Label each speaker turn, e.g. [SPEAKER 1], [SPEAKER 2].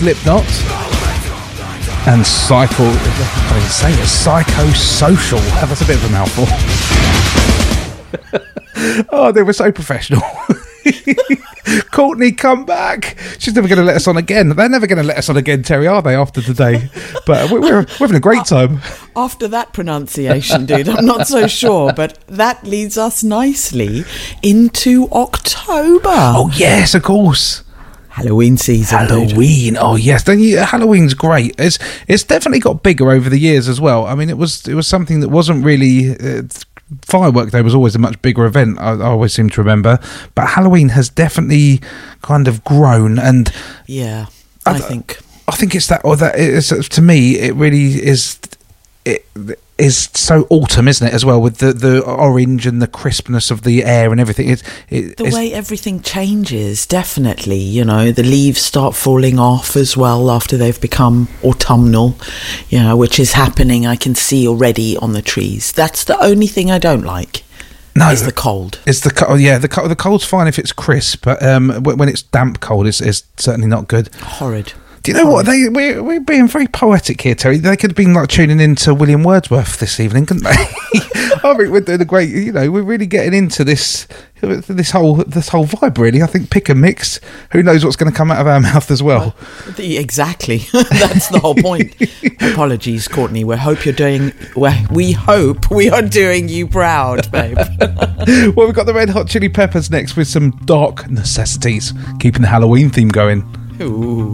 [SPEAKER 1] Slipknot. And Psychosocial. That's a bit of a mouthful. Oh, they were so professional. Courtney, come back. She's never going to let us on again. They're never going to let us on again, Terry, are they, after today? But we're having a great time.
[SPEAKER 2] After that pronunciation, dude, I'm not so sure. But that leads us nicely into October.
[SPEAKER 1] Oh, yes, of course.
[SPEAKER 2] Halloween season.
[SPEAKER 1] Halloween. Oh, yes. Halloween's great. It's definitely got bigger over the years as well. I mean, it was something that wasn't really... Firework Day was always a much bigger event, I always seem to remember, but Halloween has definitely kind of grown. And
[SPEAKER 2] yeah, I think
[SPEAKER 1] it's that, or that is, to me it really is. It is so autumn, isn't it, as well, with the orange and the crispness of the air and everything.
[SPEAKER 2] The way everything changes, definitely. You know, the leaves start falling off as well after they've become autumnal, you know, which is happening. I can see already on the trees. That's the only thing I don't like. No, is the cold.
[SPEAKER 1] It's the cold's fine if it's crisp, but when it's damp cold, it's certainly not good.
[SPEAKER 2] Horrid.
[SPEAKER 1] Do you know what? We're being very poetic here, Terry. They could have been like tuning in to William Wordsworth this evening, couldn't they? I think we're doing a great. You know, we're really getting into this whole vibe. Really, I think pick and mix. Who knows what's going to come out of our mouth as well?
[SPEAKER 2] Exactly. That's the whole point. Apologies, Courtney. We hope we are doing you proud, babe.
[SPEAKER 1] Well, we've got the Red Hot Chili Peppers next with some Dark Necessities, keeping the Halloween theme going.
[SPEAKER 2] Ooh.